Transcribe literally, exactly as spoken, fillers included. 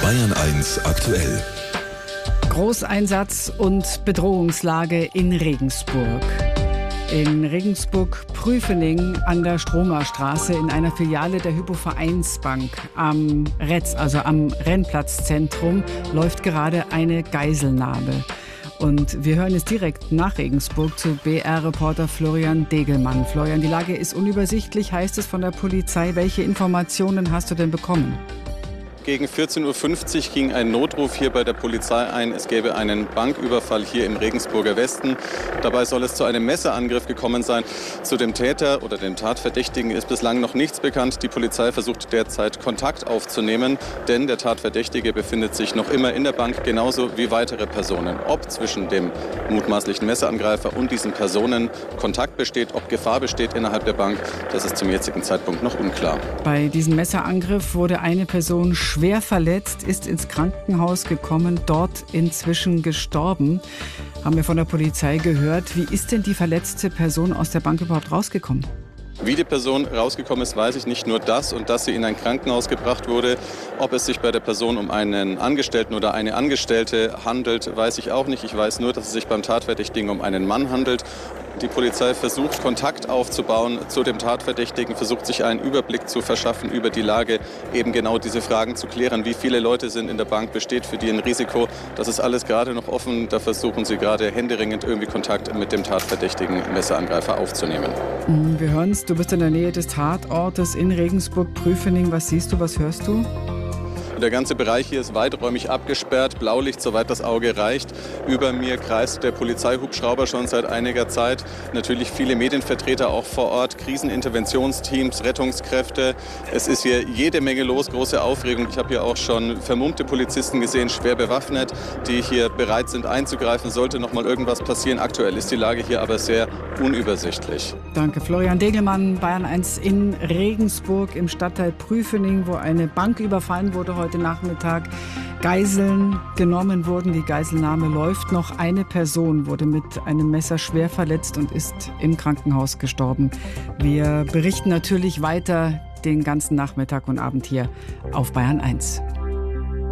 Bayern eins aktuell. Großeinsatz und Bedrohungslage in Regensburg. In Regensburg-Prüfening an der Stromerstraße in einer Filiale der Hypo-Vereinsbank am Retz, also am Rennplatzzentrum, läuft gerade eine Geiselnahme. Und wir hören jetzt direkt nach Regensburg zu B R-Reporter Florian Degelmann. Florian, die Lage ist unübersichtlich, heißt es von der Polizei. Welche Informationen hast du denn bekommen? Gegen vierzehn Uhr fünfzig ging ein Notruf hier bei der Polizei ein. Es gäbe einen Banküberfall hier im Regensburger Westen. Dabei soll es zu einem Messerangriff gekommen sein. Zu dem Täter oder dem Tatverdächtigen ist bislang noch nichts bekannt. Die Polizei versucht derzeit Kontakt aufzunehmen, denn der Tatverdächtige befindet sich noch immer in der Bank, genauso wie weitere Personen. Ob zwischen dem mutmaßlichen Messerangreifer und diesen Personen Kontakt besteht, ob Gefahr besteht innerhalb der Bank, das ist zum jetzigen Zeitpunkt noch unklar. Bei diesem Messerangriff wurde eine Person schwer verletzt, ist ins Krankenhaus gekommen, dort inzwischen gestorben. Haben wir von der Polizei gehört. Wie ist denn die verletzte Person aus der Bank überhaupt rausgekommen? Wie die Person rausgekommen ist, weiß ich nicht. Nur das und dass sie in ein Krankenhaus gebracht wurde. Ob es sich bei der Person um einen Angestellten oder eine Angestellte handelt, weiß ich auch nicht. Ich weiß nur, dass es sich beim Tatverdächtigen um einen Mann handelt. Die Polizei versucht, Kontakt aufzubauen zu dem Tatverdächtigen, versucht sich einen Überblick zu verschaffen über die Lage, eben genau diese Fragen zu klären. Wie viele Leute sind in der Bank, besteht für die ein Risiko? Das ist alles gerade noch offen. Da versuchen sie gerade händeringend irgendwie Kontakt mit dem tatverdächtigen Messerangreifer aufzunehmen. Wir hören es, du bist in der Nähe des Tatortes in Regensburg-Prüfening. Was siehst du, was hörst du? Der ganze Bereich hier ist weiträumig abgesperrt, Blaulicht, soweit das Auge reicht. Über mir kreist der Polizeihubschrauber schon seit einiger Zeit. Natürlich viele Medienvertreter auch vor Ort, Kriseninterventionsteams, Rettungskräfte. Es ist hier jede Menge los, große Aufregung. Ich habe hier auch schon vermummte Polizisten gesehen, schwer bewaffnet, die hier bereit sind einzugreifen, sollte noch mal irgendwas passieren. Aktuell ist die Lage hier aber sehr unübersichtlich. Danke, Florian Degelmann, Bayern eins in Regensburg im Stadtteil Prüfening, wo eine Bank überfallen wurde heute Nachmittag. Geiseln genommen wurden. Die Geiselnahme läuft noch. Eine Person wurde mit einem Messer schwer verletzt und ist im Krankenhaus gestorben. Wir berichten natürlich weiter den ganzen Nachmittag und Abend hier auf Bayern eins.